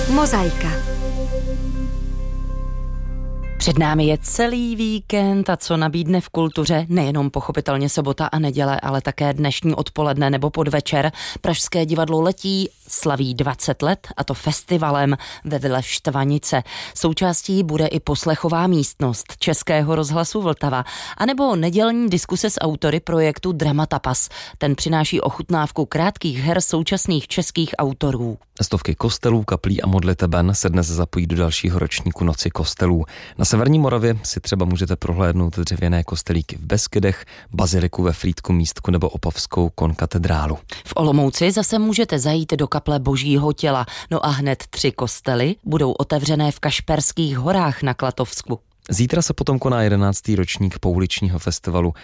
Mozaika. Před námi je celý víkend a co nabídne v kultuře, nejenom pochopitelně sobota a neděle, ale také dnešní odpoledne nebo podvečer. Pražské divadlo Letí slaví 20 let, a to festivalem ve Vile Štvanice. Součástí bude i poslechová místnost Českého rozhlasu Vltava, anebo nedělní diskuse s autory projektu Dramatapas. Ten přináší ochutnávku krátkých her současných českých autorů. Stovky kostelů, kaplí a modliteben se dnes zapojí do dalšího ročníku Noci kostelů. Na severní Moravě si třeba můžete prohlédnout dřevěné kostelíky v Beskydech, baziliku ve Frýdku Místku nebo opavskou konkatedrálu. V Olomouci zase můžete zajít do kaple Božího těla. No a hned 3 kostely budou otevřené v Kašperských horách na Klatovsku. Zítra se potom koná 11. ročník pouličního festivalu